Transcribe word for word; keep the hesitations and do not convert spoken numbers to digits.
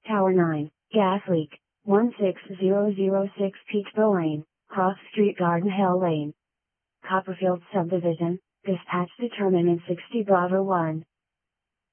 Tower nine, gas leak, one six zero zero six Peachboro Lane, Cross Street Garden Hill Lane. Copperfield Subdivision, dispatch determinant sixty Bravo one.